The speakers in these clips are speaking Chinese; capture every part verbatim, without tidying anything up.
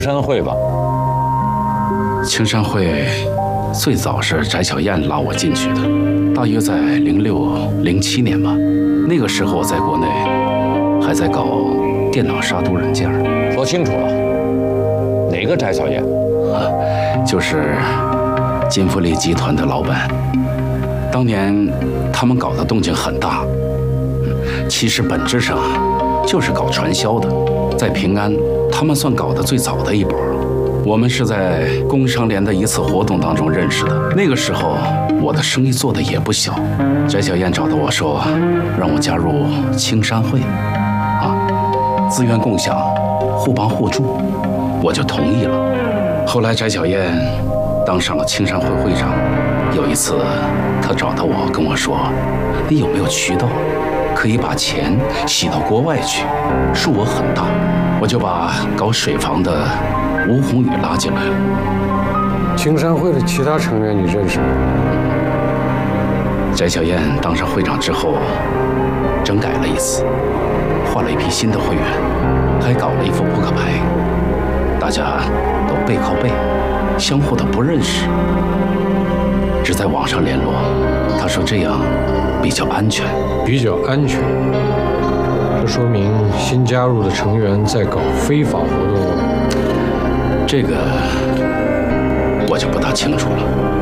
山会吧？ 青山会最早是翟小燕拉我进去的，大约在零六零七年吧。那个时候我在国内还在搞电脑杀毒软件。 说清楚了，哪个翟小燕？ 啊，就是金富利集团的老板。当年他们搞的动静很大，其实本质上就是搞传销的。在平安，他们算搞得最早的一波。我们是在工商联的一次活动当中认识的。那个时候，我的生意做得也不小。翟小燕找到我说，让我加入青山会，啊，资源共享，互帮互助，我就同意了。后来翟小燕当上了青山会会长。有一次，她找到我跟我说，你有没有渠道可以把钱洗到国外去？数额很大。我就把搞水房的吴宏宇拉进来了。 青山会的其他成员你认识吗？ 翟小燕当上会长之后，整改了一次，换了一批新的会员，还搞了一副扑克牌，大家都背靠背，相互的不认识，只在网上联络。他说这样比较安全。 比较安全，这说明新加入的成员在搞非法活动。 这个我就不大清楚了。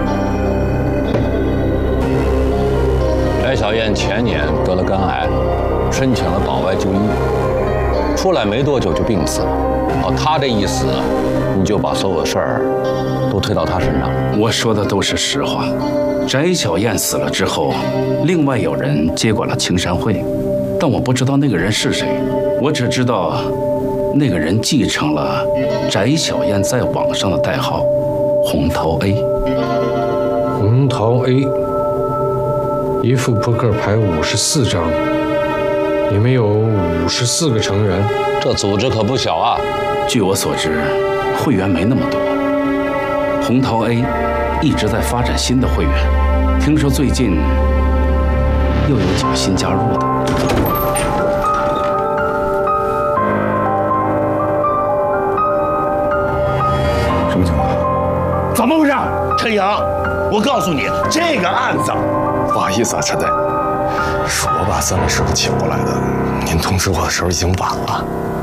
翟小燕前年得了肝癌，申请了保外就医，出来没多久就病死了。哦，他这一死，你就把所有的事儿都推到他身上。 我说的都是实话。翟小燕死了之后，另外有人接管了青山会，但我不知道那个人是谁。我只知道那个人继承了翟小燕在网上的代号红桃 A。 红桃 A， 一副扑克牌五十四张，里面有五十四个成员， 这组织可不小啊。 据我所知，会员没那么多。红桃 A 一直在发展新的会员，听说最近又有几个新加入的。 什么情况？ 怎么回事？陈阳，我告诉你，这个案子， 不好意思啊，陈队，是我把三位师傅请过来的，您通知我的时候已经晚了。